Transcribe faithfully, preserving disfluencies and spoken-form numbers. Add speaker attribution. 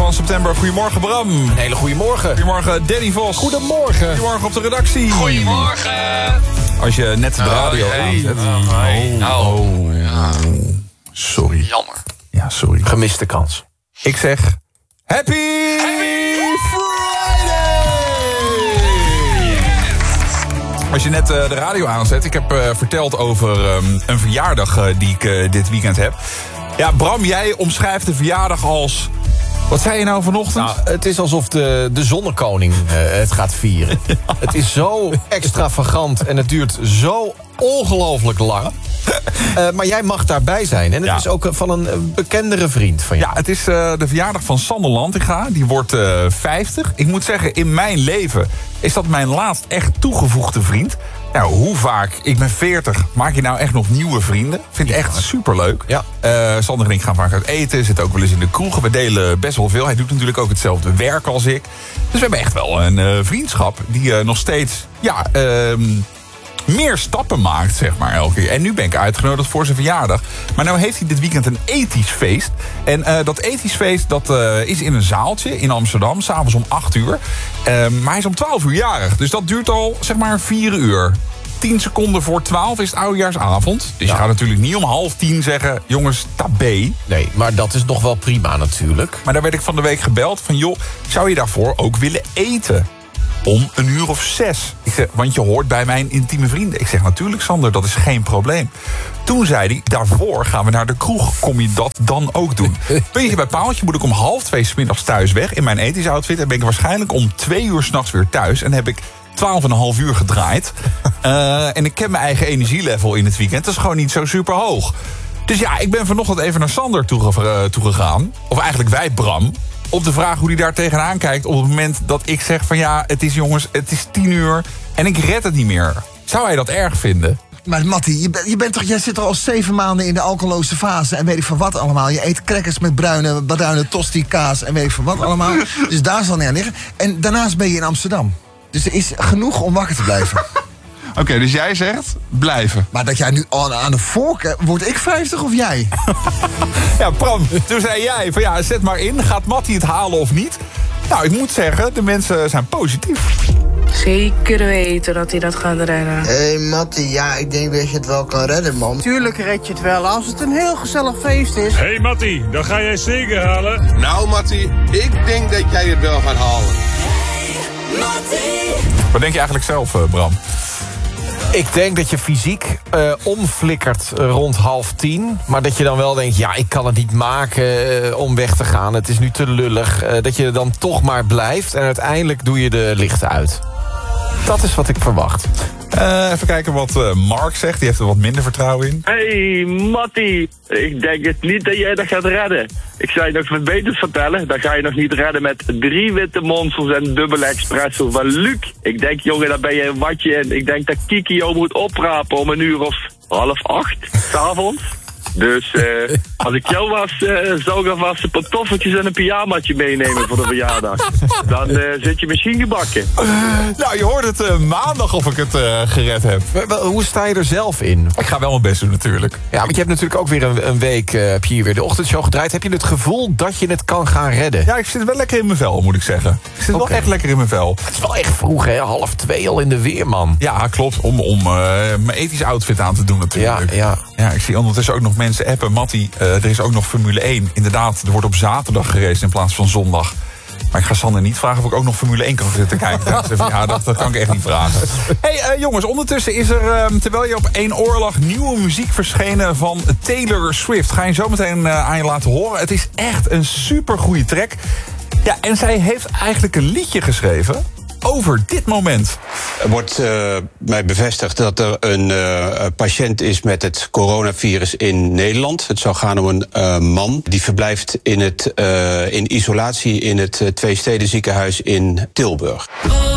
Speaker 1: van september. Goedemorgen Bram.
Speaker 2: Een hele goede morgen.
Speaker 1: Goedemorgen Danny Vos.
Speaker 2: Goedemorgen.
Speaker 1: Goedemorgen op de redactie.
Speaker 3: Goedemorgen.
Speaker 1: Als je net de radio
Speaker 3: oh,
Speaker 1: aanzet.
Speaker 3: Oh, hey.
Speaker 1: Oh, oh, ja. Sorry.
Speaker 3: Jammer.
Speaker 1: Ja, sorry.
Speaker 2: Gemiste kans.
Speaker 1: Ik zeg Happy, Happy Friday! Als je net uh, de radio aanzet, ik heb uh, verteld over um, een verjaardag uh, die ik uh, dit weekend heb. Ja, Bram, jij omschrijft de verjaardag als... Wat zei je nou vanochtend?
Speaker 2: Nou, het is alsof de, de zonnekoning uh, het gaat vieren. Ja. Het is zo extravagant en het duurt zo ongelooflijk lang. Uh, maar jij mag daarbij zijn. En het ja. is ook van een bekendere vriend van jou.
Speaker 1: Ja, het is uh, de verjaardag van Sander Lantinga. Die wordt uh, vijftig. Ik moet zeggen, in mijn leven is dat mijn laatst echt toegevoegde vriend. Nou, hoe vaak, ik ben veertig, maak je nou echt nog nieuwe vrienden? Vind ik echt superleuk. Ja. Uh, Sander en ik gaan vaak uit eten, zitten ook wel eens in de kroeg. We delen best wel veel. Hij doet natuurlijk ook hetzelfde werk als ik. Dus we hebben echt wel een uh, vriendschap die uh, nog steeds... ja. Uh, meer stappen maakt, zeg maar, elke keer. En nu ben ik uitgenodigd voor zijn verjaardag. Maar nou heeft hij dit weekend een ethisch feest. En uh, dat ethisch feest, dat uh, is in een zaaltje in Amsterdam, s'avonds om acht uur. Uh, maar hij is om twaalf uur jarig. Dus dat duurt al, zeg maar, vier uur. Tien seconden voor twaalf is het oudejaarsavond. Dus ja. je gaat natuurlijk niet om half tien zeggen... jongens, tabé.
Speaker 2: Nee, maar dat is nog wel prima natuurlijk.
Speaker 1: Maar daar werd ik van de week gebeld van... joh, zou je daarvoor ook willen eten? Om een uur of zes. Ik zeg, want je hoort bij mijn intieme vrienden. Ik zeg, natuurlijk Sander, dat is geen probleem. Toen zei hij, daarvoor gaan we naar de kroeg. Kom je dat dan ook doen? Puntje bij paaltje moet ik om half twee 's middags thuis weg... in mijn ethisch outfit. En ben ik waarschijnlijk om twee uur 's nachts weer thuis. En heb ik twaalf en een half uur gedraaid. Uh, en ik ken mijn eigen energielevel in het weekend. Dat is gewoon niet zo super hoog. Dus ja, ik ben vanochtend even naar Sander toegegaan. Toe of eigenlijk wij, Bram... op de vraag hoe hij daar tegenaan kijkt... op het moment dat ik zeg van ja, het is jongens, het is tien uur... en ik red het niet meer. Zou hij dat erg vinden?
Speaker 4: Maar Mattie, je, ben, je bent toch, jij zit toch al zeven maanden in de alcoholloze fase... en weet ik van wat allemaal. Je eet crackers met bruine, bruine tosti kaas en weet ik van wat allemaal. Dus daar zal niet aan liggen. En daarnaast ben je in Amsterdam. Dus er is genoeg om wakker te blijven.
Speaker 1: Oké, okay, dus jij zegt blijven.
Speaker 4: Maar dat jij nu aan, aan de vork... Word ik vijftig of jij?
Speaker 1: Ja, Bram, toen zei jij van ja, zet maar in. Gaat Mattie het halen of niet? Nou, ik moet zeggen, de mensen zijn positief.
Speaker 5: Zeker weten dat hij dat gaat redden.
Speaker 6: Hé hey, Mattie, ja, ik denk dat je het wel kan redden, man.
Speaker 7: Tuurlijk red je het wel, als het een heel gezellig feest is.
Speaker 8: Hé hey, Mattie, dat ga jij zeker halen.
Speaker 9: Nou Mattie, ik denk dat jij het wel gaat halen.
Speaker 5: Hey, Mattie!
Speaker 1: Wat denk je eigenlijk zelf, Bram?
Speaker 2: Ik denk dat je fysiek uh, omflikkert rond half tien. Maar dat je dan wel denkt, ja, ik kan het niet maken uh, om weg te gaan. Het is nu te lullig. Uh, dat je dan toch maar blijft. En uiteindelijk doe je de lichten uit. Dat is wat ik verwacht.
Speaker 1: Uh, even kijken wat uh, Mark zegt. Die heeft er wat minder vertrouwen in.
Speaker 10: Hey, Mattie. Ik denk het niet dat jij dat gaat redden. Ik zou je nog wat beters vertellen. Dan ga je nog niet redden met drie witte monsters en dubbele espresso van Luc. Ik denk, jongen, daar ben je een watje in. Ik denk dat Kiki jou moet oprapen om een uur of half acht 's avonds. Dus uh, als ik jou was, uh, zou ik alvast een pantoffeltjes en een pyjamaatje meenemen voor de verjaardag. Dan uh, zit je misschien gebakken.
Speaker 1: Uh, nou, je hoort het uh, maandag of ik het uh, gered heb.
Speaker 2: Hoe sta je er zelf in?
Speaker 1: Ik ga wel mijn best doen natuurlijk.
Speaker 2: Ja, want je hebt natuurlijk ook weer een, een week, uh, heb je hier weer de ochtendshow gedraaid. Heb je het gevoel dat je het kan gaan redden?
Speaker 1: Ja, ik zit wel lekker in mijn vel, moet ik zeggen. Ik zit okay. wel echt lekker in mijn vel.
Speaker 2: Het is wel echt vroeg, hè? Half twee al in de weer, man.
Speaker 1: Ja, klopt. Om, om uh, mijn ethisch outfit aan te doen natuurlijk.
Speaker 2: Ja, ja.
Speaker 1: Ja, ik zie ondertussen ook nog mensen appen. Mattie, uh, er is ook nog Formule één. Inderdaad, er wordt op zaterdag geraced in plaats van zondag. Maar ik ga Sander niet vragen of ik ook nog Formule één kan zitten kijken. Ja, dat, dat kan ik echt niet vragen. Hey uh, jongens, ondertussen is er, uh, terwijl je op één oor lag, nieuwe muziek verschenen van Taylor Swift. Ga je zo meteen uh, aan je laten horen. Het is echt een supergoeie track. Ja, en zij heeft eigenlijk een liedje geschreven over dit moment.
Speaker 11: Er wordt uh, mij bevestigd dat er een uh, patiënt is met het coronavirus in Nederland. Het zou gaan om een uh, man die verblijft in, het, uh, in isolatie in het uh, Tweesteden ziekenhuis in Tilburg.